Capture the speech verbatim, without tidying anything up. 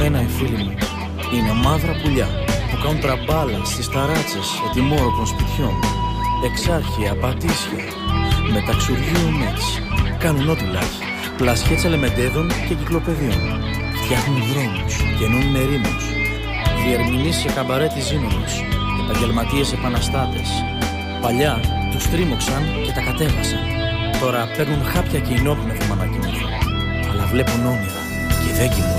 Εμένα οι φίλοι μου είναι μαύρα πουλιά που κάνουν τραμπάλα στις ταράτσες ετοιμόρροπων σπιτιών. Εξάρχεια, πατήσια, μεταξουργείο μέτς. Κάνουν ό,τι λάχει, πλασιές ελεμεντέδων και κυκλοπεδίων. Φτιάχνουν δρόμους, γεννούν ερήμους. Διερμηνείς σε καμπαρέ της Ζήνονος, επαγγελματίες επαναστάτες. Παλιά τους τρίμωξαν και τα κατέβασαν. Τώρα παίρνουν χάπια και ενόπνευμα να κοιμηθούν. Αλλά βλέπουν όνειρα και δεν κοιμούνται.